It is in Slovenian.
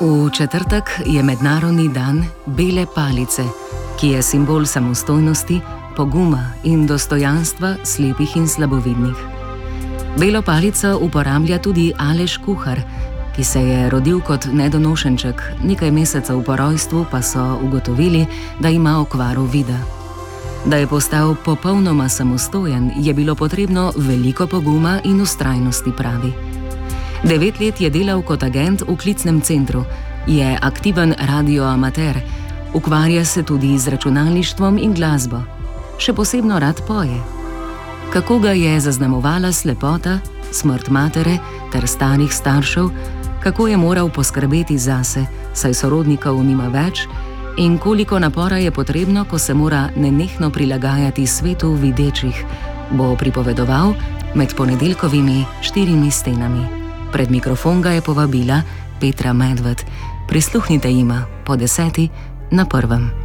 V četrtek je mednarodni dan bele palice, ki je simbol samostojnosti, poguma in dostojanstva slepih in slabovidnih. Belo palico uporablja tudi Aleš Kuhar, ki se je rodil kot nedonošenček, nekaj mesecev po rojstvu pa so ugotovili, da ima okvaro vida. Da je postal popolnoma samostojen, je bilo potrebno veliko poguma in vztrajnosti, pravi. 9 let je delal kot agent v klicnem centru, je aktiven radioamater, ukvarja se tudi z računalništvom in glasbo. Še posebno rad poje. Kako ga je zaznamovala slepota, smrt matere ter starih staršev, kako je moral poskrbeti zase, saj sorodnikov nima več, in koliko napora je potrebno, ko se mora nenehno prilagajati svetu videčih, bo pripovedoval med ponedeljkovimi 4 stenami. Pred mikrofon ga je povabila Petra Medved. Prisluhnite jima po 10. na Prvem.